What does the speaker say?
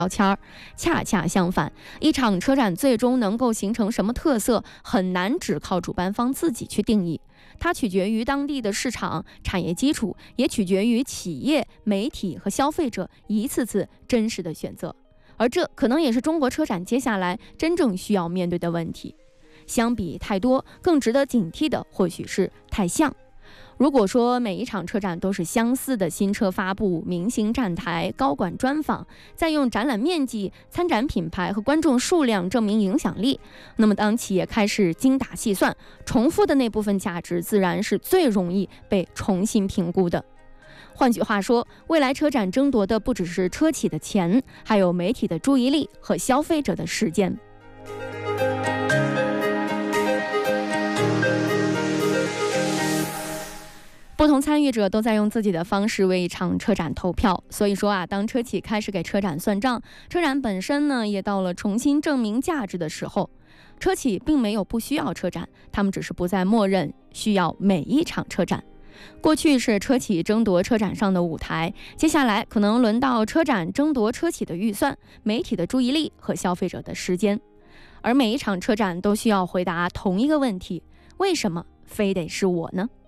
标签儿。恰恰相反，一场车展最终能够形成什么特色，很难只靠主办方自己去定义，它取决于当地的市场、产业基础，也取决于企业、媒体和消费者一次次真实的选择。而这可能也是中国车展接下来真正需要面对的问题。相比太多，更值得警惕的或许是太像。如果说每一场车展都是相似的新车发布、明星站台、高管专访，再用展览面积、参展品牌和观众数量证明影响力，那么当企业开始精打细算，重复的那部分价值自然是最容易被重新评估的。换句话说，未来车展争夺的不只是车企的钱，还有媒体的注意力和消费者的时间。不同参与者都在用自己的方式为一场车展投票，所以说当车企开始给车展算账，车展本身呢也到了重新证明价值的时候。车企并没有不需要车展，他们只是不再默认需要每一场车展。过去是车企争夺车展上的舞台，接下来可能轮到车展争夺车企的预算、媒体的注意力和消费者的时间。而每一场车展都需要回答同一个问题：为什么非得是我呢？